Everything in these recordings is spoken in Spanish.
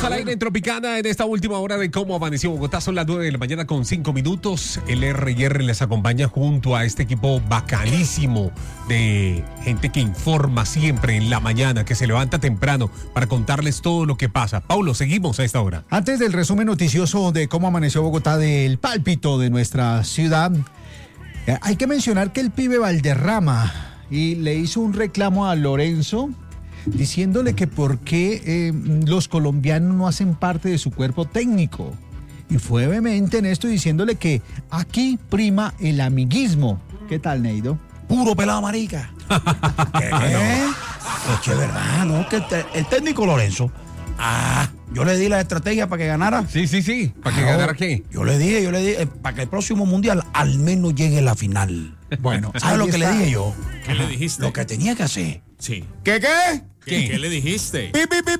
Estamos al aire en Tropicana en esta última hora de Cómo Amaneció Bogotá. Son las 9 de la mañana con 5 minutos. El R&R les acompaña junto a este equipo bacanísimo de gente que informa siempre en la mañana, que se levanta temprano para contarles todo lo que pasa. Paulo, seguimos a esta hora. Antes del resumen noticioso de Cómo Amaneció Bogotá, del pálpito de nuestra ciudad, hay que mencionar que el pibe Valderrama y le hizo un reclamo a Lorenzo diciéndole que por qué los colombianos no hacen parte de su cuerpo técnico. Y fue vehemente en esto diciéndole que aquí prima el amiguismo. ¿Qué tal, Neido? Puro pelado marica. ¿Qué? Es que es verdad, ¿no? Que el técnico Lorenzo, yo le di la estrategia para que ganara. Sí. ¿Para que ganara qué? Yo le dije, para que el próximo mundial al menos llegue a la final. Bueno, ¿sabes lo que le dije yo? ¿Qué le dijiste? Lo que tenía que hacer. Sí. ¿Qué? ¿Qué le dijiste?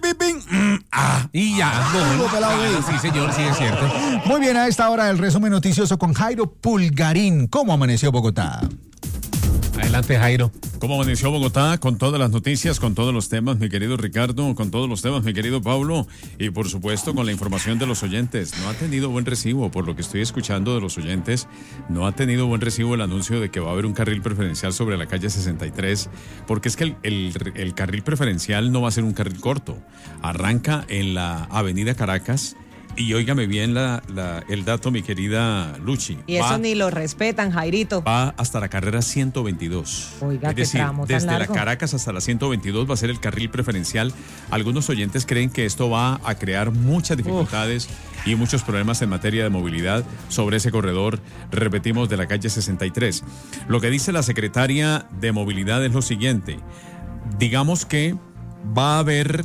Y ya. Sí, señor, sí es cierto. Muy bien, a esta hora el resumen noticioso con Jairo Pulgarín. ¿Cómo amaneció Bogotá? Adelante, Jairo. ¿Cómo amaneció Bogotá? Con todas las noticias, con todos los temas, mi querido Ricardo, con todos los temas, mi querido Pablo, y por supuesto con la información de los oyentes. No ha tenido buen recibo, por lo que estoy escuchando de los oyentes, no ha tenido buen recibo el anuncio de que va a haber un carril preferencial sobre la calle 63, porque es que el carril preferencial no va a ser un carril corto. Arranca en la avenida Caracas. Y óigame bien el dato, mi querida Luchi. Y eso ni lo respetan, Jairito. Va hasta la carrera 122. Oiga, es decir, qué tramo tan desde largo. la Caracas hasta la 122 va a ser el carril preferencial. Algunos oyentes creen que esto va a crear muchas dificultades y muchos problemas en materia de movilidad sobre ese corredor, repetimos, de la calle 63. Lo que dice la secretaria de Movilidad es lo siguiente. Digamos que va a haber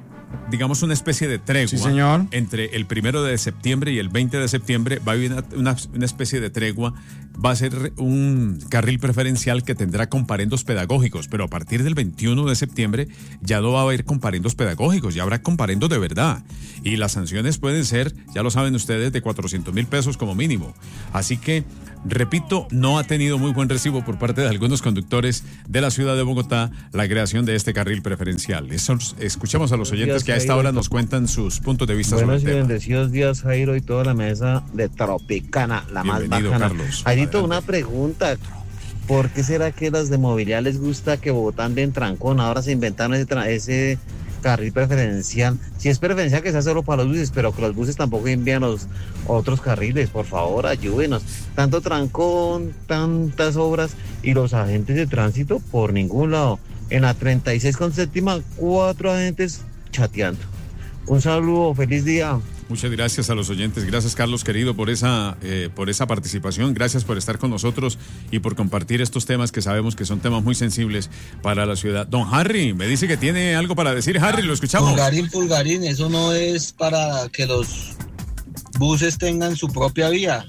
una especie de tregua. Sí, señor. Entre el 1 de septiembre y el 20 de septiembre va a haber una especie de tregua. Va a ser un carril preferencial que tendrá comparendos pedagógicos, pero a partir del 21 de septiembre ya no va a haber comparendos pedagógicos, ya habrá comparendos de verdad. Y las sanciones pueden ser, ya lo saben ustedes, de 400,000 pesos como mínimo. Así que, repito, no ha tenido muy buen recibo por parte de algunos conductores de la ciudad de Bogotá la creación de este carril preferencial. Escuchamos a los oyentes que a esta hora nos cuentan sus puntos de vista sobre el tema. Buenos y bendecidos días, Jairo, y toda la mesa de Tropicana, la Bienvenido, más bacana. Carlos. Jairito, Adelante. una pregunta. ¿Por qué será que las de movilidad les gusta que Bogotá ande en trancón? Ahora se inventaron ese carril preferencial. Si es preferencial, que sea solo para los buses, pero que los buses tampoco envían los otros carriles. Por favor, ayúdenos. Tanto trancón, tantas obras y los agentes de tránsito por ningún lado. En la 36 con séptima, 4 agentes chateando. Un saludo, feliz día. Muchas gracias a los oyentes. Gracias, Carlos, querido, por esa participación. Gracias por estar con nosotros y por compartir estos temas que sabemos que son temas muy sensibles para la ciudad. Don Harry, me dice que tiene algo para decir. Harry, lo escuchamos. Pulgarín, eso no es para que los buses tengan su propia vía.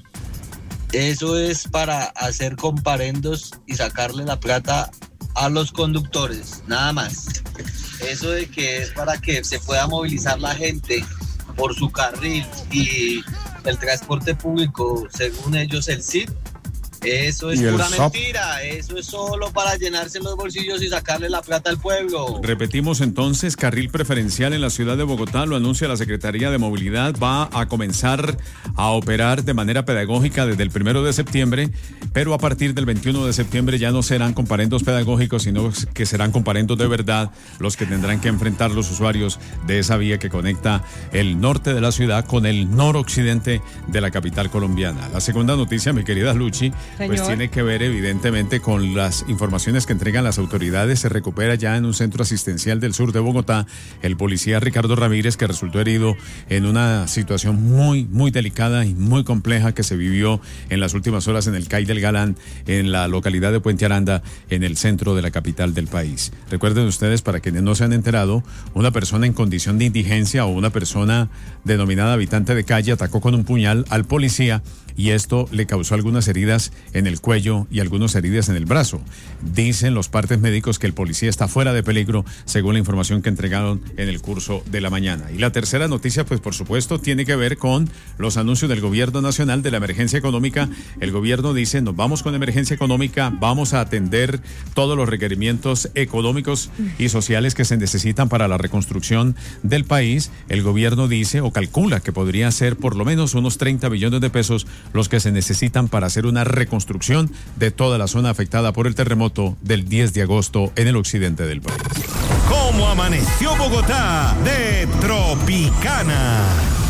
Eso es para hacer comparendos y sacarle la plata a los conductores, nada más. Eso de que es para que se pueda movilizar la gente por su carril y el transporte público, según ellos, el CID, eso es pura mentira. Eso es solo para llenarse los bolsillos y sacarle la plata al pueblo. Repetimos entonces, carril preferencial en la ciudad de Bogotá, lo anuncia la Secretaría de Movilidad, va a comenzar a operar de manera pedagógica desde el 1 de septiembre, pero a partir del 21 de septiembre ya no serán comparendos pedagógicos, sino que serán comparendos de verdad los que tendrán que enfrentar los usuarios de esa vía que conecta el norte de la ciudad con el noroccidente de la capital colombiana. La segunda noticia, mi querida Luchi, pues tiene que ver evidentemente con las informaciones que entregan las autoridades. Se recupera ya en un centro asistencial del sur de Bogotá el policía Ricardo Ramírez, que resultó herido en una situación muy, muy delicada y muy compleja que se vivió en las últimas horas en el CAI del Galán, en la localidad de Puente Aranda, en el centro de la capital del país. Recuerden ustedes, para quienes no se han enterado, una persona en condición de indigencia o una persona denominada habitante de calle atacó con un puñal al policía y esto le causó algunas heridas en el cuello y algunas heridas en el brazo. Dicen los partes médicos que el policía está fuera de peligro, según la información que entregaron en el curso de la mañana. Y la tercera noticia, pues por supuesto, tiene que ver con los anuncios del gobierno nacional de la emergencia económica. El gobierno dice, nos vamos con emergencia económica, vamos a atender todos los requerimientos económicos y sociales que se necesitan para la reconstrucción del país. El gobierno dice o calcula que podría ser por lo menos unos 30 billones de pesos los que se necesitan para hacer una reconstrucción de toda la zona afectada por el terremoto del 10 de agosto en el occidente del país. ¿Cómo amaneció Bogotá? De Tropicana.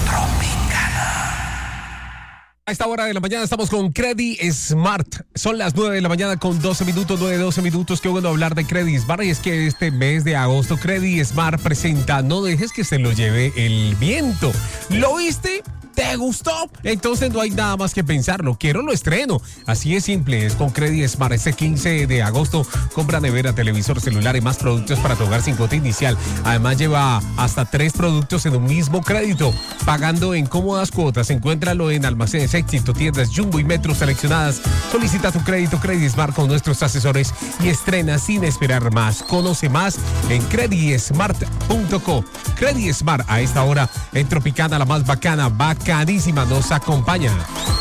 A esta hora de la mañana estamos con Credit Smart. Son las 9 de la mañana con 12 minutos, 9-12 minutos. Qué bueno hablar de Credit Smart. Y es que este mes de agosto Credit Smart presenta No dejes que se lo lleve el viento. ¿Lo viste? ¿Te gustó? Entonces no hay nada más que pensar. Lo quiero, lo estreno. Así es simple, es con Credit Smart. Este 15 de agosto compra nevera, televisor, celular y más productos para tu hogar sin cuota inicial. Además lleva hasta 3 productos en un mismo crédito, pagando en cómodas cuotas. Encuéntralo en almacenes Éxito, tiendas Jumbo y Metro seleccionadas. Solicita tu crédito Credit Smart con nuestros asesores y estrena sin esperar más. Conoce más en creditsmart.co. Credit Smart a esta hora en Tropicana, la más bacanísima, nos acompaña.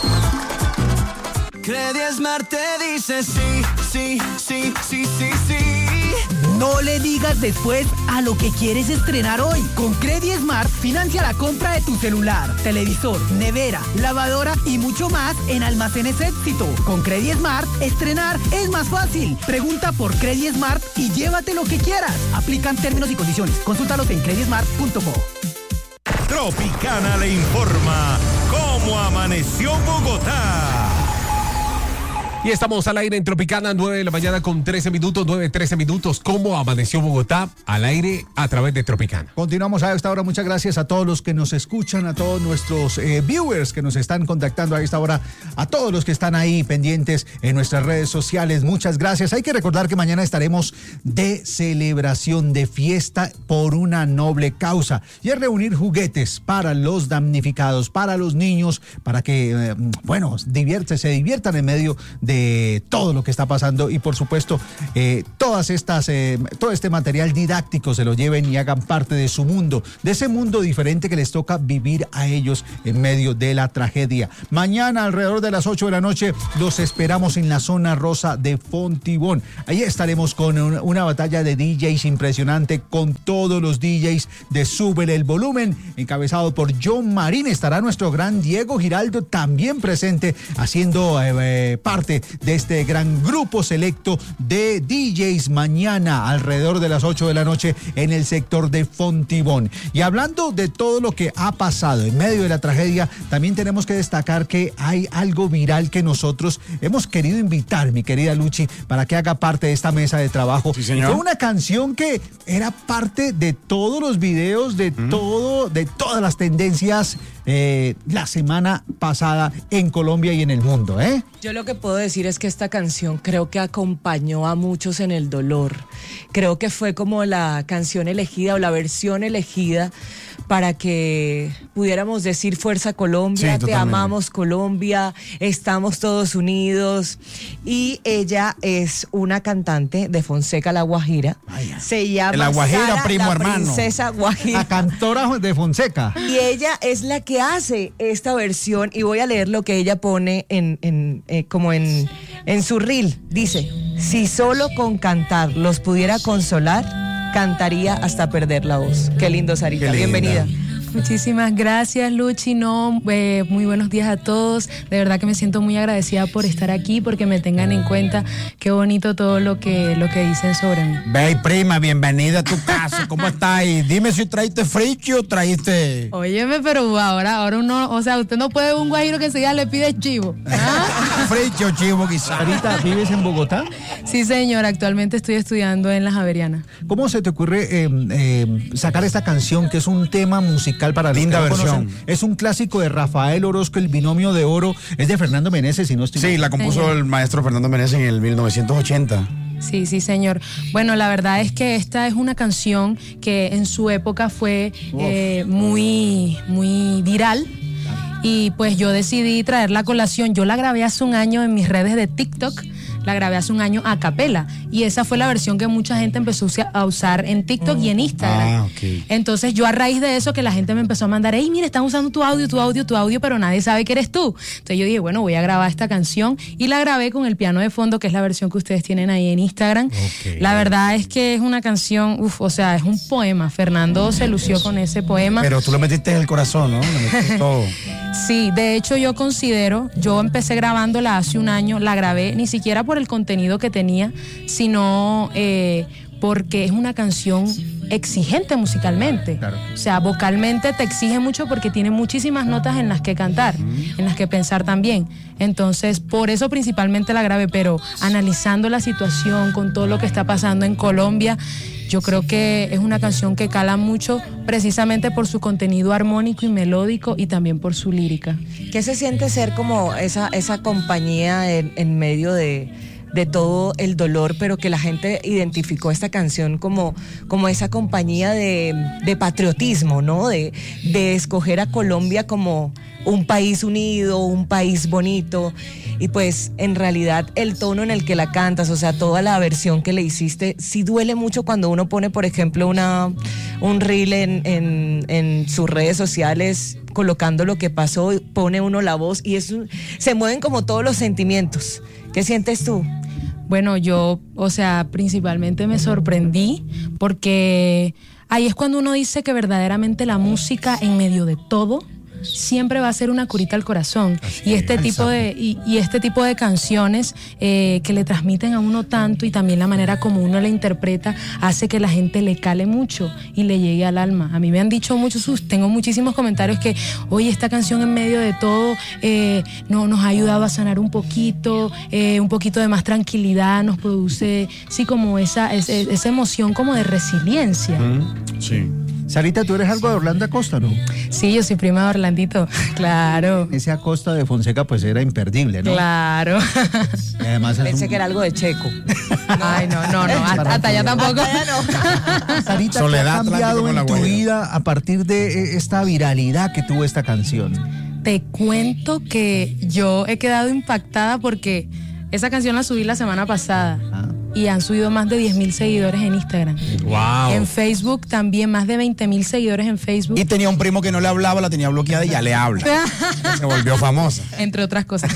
Credit Smart te dice sí. No le digas después a lo que quieres estrenar hoy. Con Credit Smart, financia la compra de tu celular, televisor, nevera, lavadora y mucho más en almacenes Éxito. Con Credit Smart, estrenar es más fácil. Pregunta por Credit Smart y llévate lo que quieras. Aplican términos y condiciones. Consúltalos en creditsmart.co. Tropicana le informa cómo amaneció Bogotá. Y estamos al aire en Tropicana, 9 de la mañana con 13 minutos, 9-13 minutos. ¿Cómo amaneció Bogotá? Al aire a través de Tropicana. Continuamos a esta hora. Muchas gracias a todos los que nos escuchan, a todos nuestros viewers que nos están contactando a esta hora, a todos los que están ahí pendientes en nuestras redes sociales. Muchas gracias. Hay que recordar que mañana estaremos de celebración, de fiesta por una noble causa. Y es reunir juguetes para los damnificados, para los niños, para que, se diviertan en medio de todo lo que está pasando y por supuesto todo este material didáctico se lo lleven y hagan parte de su mundo, de ese mundo diferente que les toca vivir a ellos en medio de la tragedia. Mañana alrededor de las 8 de la noche los esperamos en la zona rosa de Fontibón. Ahí estaremos con una batalla de DJs impresionante, con todos los DJs de Súbele el Volumen, encabezado por John Marín. Estará nuestro gran Diego Giraldo también presente, haciendo parte de este gran grupo selecto de DJs mañana alrededor de las 8 de la noche en el sector de Fontibón. Y hablando de todo lo que ha pasado en medio de la tragedia, también tenemos que destacar que hay algo viral que nosotros hemos querido invitar, mi querida Luchi, para que haga parte de esta mesa de trabajo. Sí, señor. Fue una canción que era parte de todos los videos, de todas las tendencias la semana pasada en Colombia y en el mundo, ¿eh? Yo lo que puedo decir es que esta canción creo que acompañó a muchos en el dolor. Creo que fue como la canción elegida o la versión elegida para que pudiéramos decir Fuerza Colombia, Sí, te amamos Colombia, estamos todos unidos. Y ella es una cantante de Fonseca La Guajira. Se llama La Guajira, Sara, primo la hermano. Princesa Guajira. La cantora de Fonseca. Y ella es la que hace esta versión y voy a leer lo que ella pone en su reel. Dice, si solo con cantar los pudiera consolar, cantaría hasta perder la voz. Qué lindo, Sarita. Bienvenida. Muchísimas gracias, Luchi. Muy buenos días a todos. De verdad que me siento muy agradecida por estar aquí, porque me tengan en cuenta. Qué bonito todo lo que dicen sobre mí. Ve, prima, bienvenida a tu casa. ¿Cómo estás? Y dime si traíste fricho o traíste... Óyeme, pero ahora uno, o sea, usted no puede ver un guajiro que enseguida le pide chivo. ¿Ah? Fricho, chivo, quizás. Sarita, ¿vives en Bogotá? Sí, señor. Actualmente estoy estudiando en la Javeriana. ¿Cómo se te ocurre sacar esta canción, que es un tema musical para los Linda que no versión. conocen? Es un clásico de Rafael Orozco, El Binomio de Oro. Es de Fernando Meneses, si no estoy mal. Sí, la compuso el maestro Fernando Meneses en el 1980. Sí, señor. Bueno, la verdad es que esta es una canción que en su época fue muy, muy viral. y pues yo decidí traerla a colación. Yo la grabé hace un año en mis redes de TikTok, la grabé hace un año a capela y esa fue la versión que mucha gente empezó a usar en TikTok y en Instagram. Okay. Entonces yo a raíz de eso que la gente me empezó a mandar, hey, mira, están usando tu audio, pero nadie sabe que eres tú. Entonces yo dije, bueno, voy a grabar esta canción y la grabé con el piano de fondo, que es la versión que ustedes tienen ahí en Instagram. Okay. La verdad es que es una canción, o sea, es un poema. Fernando se lució con ese poema. Pero tú le metiste en el corazón, ¿no? Le metiste todo. Sí, de hecho yo empecé grabándola hace un año, la grabé ni siquiera por el contenido que tenía, sino porque es una canción exigente musicalmente. Claro. O sea, vocalmente te exige mucho porque tiene muchísimas notas en las que cantar, en las que pensar también. Entonces, por eso principalmente la grabé, pero analizando la situación con todo lo que está pasando en Colombia, yo creo que es una canción que cala mucho precisamente por su contenido armónico y melódico y también por su lírica. ¿Qué se siente ser como esa compañía en medio de todo el dolor, pero que la gente identificó esta canción como esa compañía de patriotismo, ¿no? De escoger a Colombia como un país unido, un país bonito, y pues en realidad el tono en el que la cantas, o sea, toda la versión que le hiciste, sí duele mucho cuando uno pone, por ejemplo, un reel en sus redes sociales colocando lo que pasó, pone uno la voz y se mueven como todos los sentimientos. ¿Qué sientes tú? Bueno, yo, o sea, principalmente me sorprendí porque ahí es cuando uno dice que verdaderamente la música en medio de todo siempre va a ser una curita al corazón. Y este tipo de canciones que le transmiten a uno tanto y también la manera como uno la interpreta hace que la gente le cale mucho y le llegue al alma. A mí me han dicho tengo muchísimos comentarios que, oye, esta canción en medio de todo nos ha ayudado a sanar un poquito de más tranquilidad, nos produce, sí, como esa emoción como de resiliencia. Sí. Sarita, tú eres algo de Orlando Acosta, ¿no? Sí, yo soy prima de Orlandito, claro. Ese Acosta de Fonseca pues era imperdible, ¿no? Claro. Y además Pensé que era algo de Checo. Ay, no, hasta allá tampoco. Sarita, ¿qué ha cambiado en tu vida a partir de esta viralidad que tuvo esta canción? Te cuento que yo he quedado impactada porque esa canción la subí la semana pasada. Y han subido más de 10,000 seguidores en Instagram. Wow. En Facebook también, más de 20,000 seguidores en Facebook. Y tenía un primo que no le hablaba, la tenía bloqueada y ya le habla. Se volvió famosa. Entre otras cosas.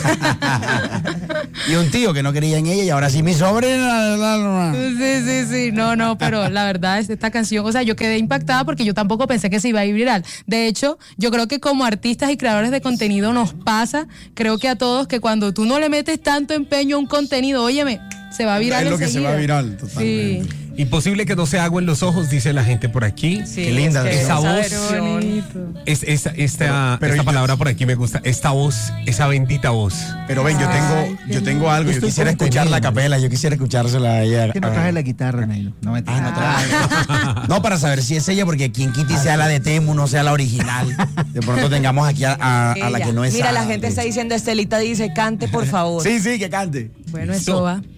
Y un tío que no creía en ella y ahora sí mi sobrina. Sí. No, pero la verdad es esta canción, o sea, yo quedé impactada porque yo tampoco pensé que se iba a ir viral. De hecho, yo creo que como artistas y creadores de contenido nos pasa, creo que a todos, que cuando tú no le metes tanto empeño a un contenido, óyeme, se va a viral enseguida. Es lo que se va a viral, totalmente. Sí. Imposible que no se agua en los ojos, dice la gente por aquí. Sí, Qué linda esa voz. Esta Esta palabra por aquí me gusta. Esta voz, esa bendita voz. Pero ven, yo tengo algo, yo quisiera escuchar la capela, yo quisiera escuchársela a ella. ¿Por qué no traje la guitarra, Nailo? No me No, para saber si es ella, porque quien quite sea la de Temu, no sea la original. De pronto tengamos aquí a la que no es. Mira, la gente está diciendo, Estelita dice, cante por favor. Sí, que cante. Bueno, eso va.